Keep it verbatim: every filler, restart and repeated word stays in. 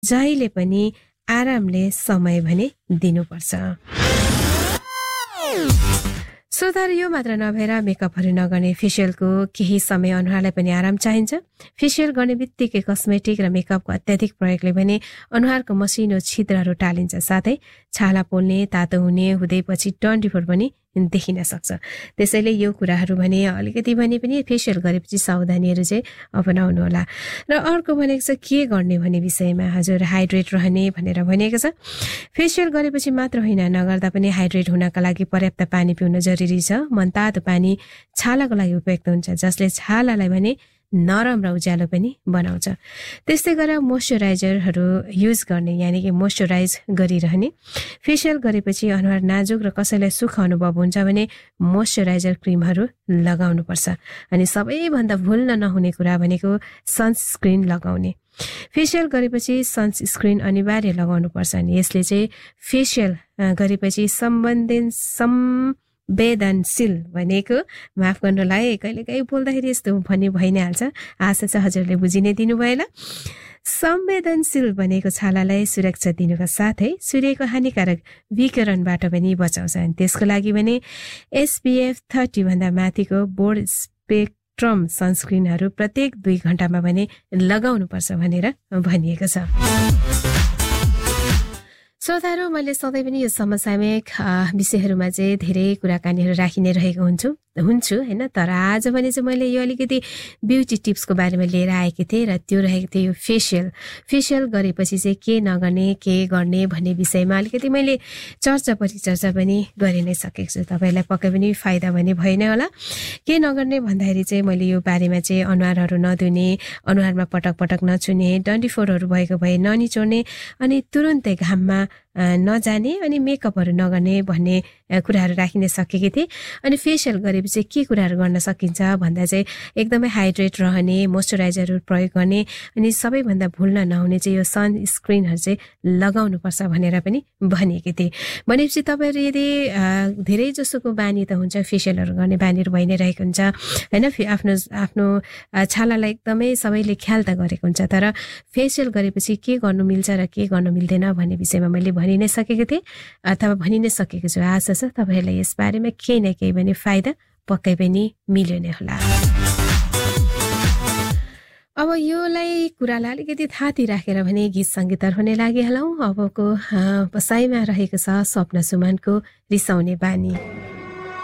जहिले पनि आरामले समय भने दिनुपर्छ। श्रोताहरू, यो मात्र नभएर मेकअपहरू नगर्ने फेसियलको केही समय अनुहारलाई पनि आराम चाहिन्छ। फेसियल गर्ने बित्तिकै कस्मेटिक र मेकअपको अत्याधिक प्रयोगले भने अनुहारको मसिनो छिद्रहरू टालिन्छ, साथै छाला पोल्ने, तातो हुने हुँदै पछि डन्डिफोर पनि देखिन सक्छ। त्यसैले यो कुराहरू भने अलिकति भने पनि फेसियल गरेपछि सावधानीहरू चाहिँ अपनाउनु होला। र अर्को भनेको छ के गर्ने भन्ने विषयमा हजुर हाइड्रेट रहने भनेर भनिएको छ। फेसियल गरेपछि मात्र होइन, नगर्दा पनि हाइड्रेट हुनका लागि पर्याप्त पानी पिउन जरुरी छ। मनतातो पानी छालाको लागि उपयुक्त हुन्छ, जसले छालालाई भने नरम र उज्यालो पनि बनाउँछ। त्यस्तै गरेर मोइस्चराइजरहरू युज गर्ने, यानि कि मोइस्चराइज गरिरहने। फेसियल गरेपछि अनुहार नाजुक र कसैलाई सुख अनुभव हुन्छ भने मोइस्चराइजर क्रिमहरू लगाउनुपर्छ। अनि सबैभन्दा भुल्न नहुने कुरा भनेको सनस्क्रिन लगाउने। फेसियल गरेपछि सनस्क्रिन अनिवार्य लगाउनुपर्छ। अनि यसले चाहिँ फेसियल गरेपछि सम्बन्धित सम् वेदनशील भनेको माफ गर्नुलाई कहिलेकाहीँ बोल्दाखेरि यस्तो भन्ने भइ नै हाल्छ। आशा छ हजुरले बुझि नै दिनुभयो होला। संवेदनशील भनेको छालालाई सुरक्षा दिनुका साथै सूर्यको हानिकारक विकिरणबाट पनि बचाउँछ। अनि त्यसको लागि भने एसपीएफ थर्टी भन्दा माथिको बोर्ड स्पेक्ट्रम सनस्क्रिनहरू प्रत्येक दुई घण्टामा भने लगाउनुपर्छ भनेर भनिएको छ। श्रोताहरू, मैले सधैँ पनि यो समसामयिक विषयहरूमा चाहिँ धेरै कुराकानीहरू राखि नै रहेको हुन्छु हुन्छु होइन। तर आज भने चाहिँ मैले यो अलिकति ब्युटी टिप्सको बारेमा लिएर आएकी थिएँ र त्यो रहेको थियो यो फेसियल फेसियल गरेपछि चाहिँ के नगर्ने के गर्ने भन्ने विषयमा अलिकति मैले चर्चा परिचर्चा पनि गरि नै सकेको छु। तपाईँलाई पक्कै पनि फाइदा भने भइ नै होला। के नगर्ने भन्दाखेरि चाहिँ मैले यो बारेमा चाहिँ अनुहारहरू नधुने, अनुहारमा पटक पटक नछुने, डन्डिफोरहरू भएको भए ननिचोड्ने, अनि तुरुन्तै घाममा नजाने, अनि मेकअपहरू नगर्ने भन्ने कुराहरू राखिन सकेकी थिएँ। अनि फेसियल गरेपछि के कुराहरू गर्न सकिन्छ भन्दा चाहिँ एकदमै हाइड्रेट रहने, मोइस्चराइजरहरू प्रयोग गर्ने, अनि सबैभन्दा भुल्न नहुने चाहिँ यो सनस्क्रिनहरू चाहिँ लगाउनुपर्छ भनेर पनि भनिएको थिएँ। भनेपछि तपाईँहरू यदि धेरै जसोको बानी त हुन्छ, फेसियलहरू गर्ने बानीहरू भइ नै रहेको हुन्छ होइन। आफ्नो आफ्नो छालालाई एकदमै सबैले ख्याल त गरेको हुन्छ, तर फेसियल गरेपछि के गर्नु मिल्छ र के गर्नु मिल्दैन भन्ने विषयमा मैले भनि नै सकेको थिएँ अथवा भनि नै सकेको छु। आशा छ तपाईँहरूलाई यस बारेमा केही न केही भने फाइदा पक्कै पनि मिल्यो नै होला। अब योलाई कुरालाई अलिकति थाती राखेर भने गीत सङ्गीततर्फ नै लागिहालौँ। अबको बसाइमा रहेको छ स्वप्न सुमनको रिसाउने बानी।